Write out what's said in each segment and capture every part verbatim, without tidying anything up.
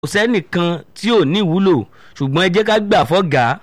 kò sẹ́nìkan tí ò ní ìwúlò ṣùgbọ́n ẹ jẹ́ ká gbà fọ́gàá.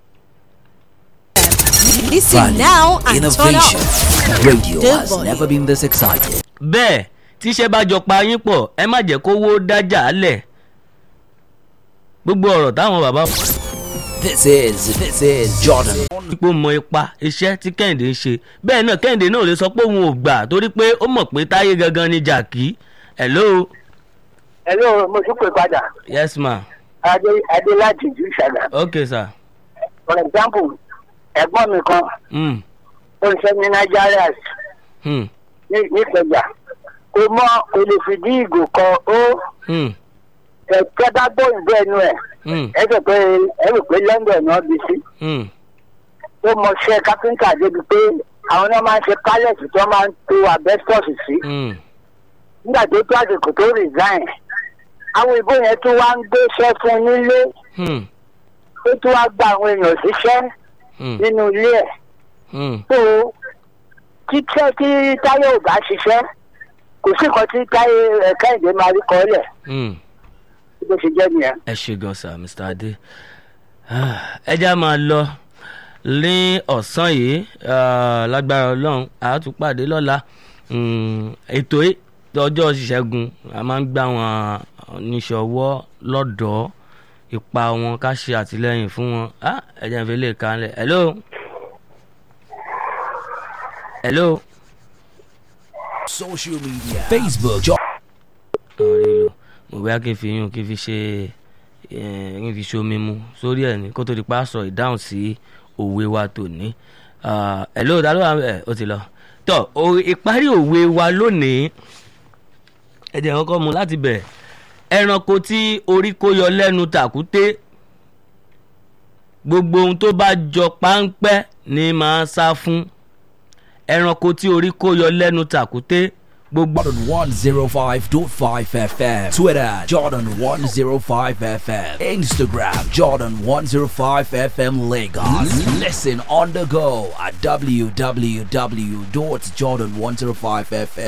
Listen now and turn Innovation. up. Radio Good has boy. never been this excited. bẹ́ẹ̀ tíṣẹ́ bá jọ pa yín pọ̀ ẹ má jẹ́ kówó dájà lẹ̀. gbogbo ọ̀rọ̀ táwọn bàbá This is this is Jordan. pípò mọ ipa iṣẹ́ tí Kẹ́hìndé ń ṣe bẹ́ẹ̀ náà Kẹ́hìndé náà ò lè sọ pé òun ò gbà torí pé ó mọ̀ pé Táyé gangan ni jàkí. hello. hello mo tún pè padà yes ma. adé adé láti ju ìṣàgà okay sir. for example ẹ̀gbọ́n mi kan Mm. ó ń ṣe ní Nigerias Mm. ní Ìkẹjà kò mọ kò lè fìdí ìgò kan ó Mm. kẹ̀kẹ́ bá gbóyìnbó ẹnu ẹ̀ Mm. ẹ rò pé ẹ rò pé London náà bí sí Mm. ó mọ ṣe kápẹ́ńtà débi pé àwọn náà máa ń ṣe pálẹ̀tì tó máa ń to asbestos sí Mm. nígbà tó tó àsìkò tó resign àwọn ìbò yẹn tó wá ń gbéṣẹ́ fún nílé Mm. ó tó wá gba àwọn èèyàn síṣẹ́ Mm. nínú ilé ẹ̀ Mm. tó títẹ́ tí Táyé ò bá ṣiṣẹ́ kò sí nǹkan tí Táyé ẹ̀ Kẹ́hìndé máa rí kọ́ lẹ̀ Mm. bó ṣe jẹ́ nìyẹn. ẹ ṣe gan sa Mr. Adé ẹ já máa lọ ní ọ̀sán yìí ah, lágbára Ọlọ́run a tún pàdé lọ́la. Mm, ètò yìí ọjọ́ ìṣẹ́gun a máa ń gbá wọn oníṣòwò lọ́dọ̀ ipa wọn ká ṣe àtìlẹ́yìn fún wọn. Ah, ẹ jẹ́ n fi lè kanlẹ̀. hello. hello. Social media. Facebook. Jo- ọ̀rẹ́ lò mo bẹ́ẹ̀ kí n fi yún kí n fi ṣe eh, kí n fi ṣomi mu sórí ẹ̀ ní kó tó di pa sọ ìdáhùn sí òwe wa tòní. ẹ̀ ló dá ló wà ẹ̀ ó ti lọ. tọ́ o- ìparí òwe wa lónìí ẹ jẹ́ kọ́kọ́ mu láti bẹ̀. ẹranko tí orí kó yọ lẹ́nu tàkúté gbogbo ohun tó bá jọ páńpẹ́ ni máa sá fún. ẹranko tí orí kó yọ lẹ́nu tàkúté gbogbo. Jordan one oh five point five F M. Twitter Jordan one oh five F M. Instagram Jordan one oh five F M Lagos. Listen on the go at w w w dot jordan one oh five f m.